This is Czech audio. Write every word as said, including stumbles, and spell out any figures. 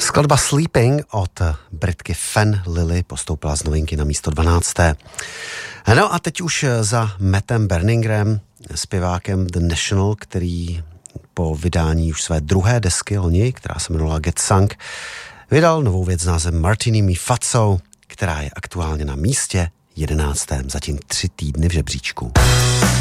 Skladba Sleeping od Britky Fen Lily postoupila z novinky na místo dvanácté. No a teď už za Mattem Berningerem, zpěvákem The National, který po vydání už své druhé desky loni, která se jmenovala Get Sunk, vydal novou věc s názvem Martini Mi Fazzo, která je aktuálně na místě jedenáctém, zatím tři týdny v žebříčku.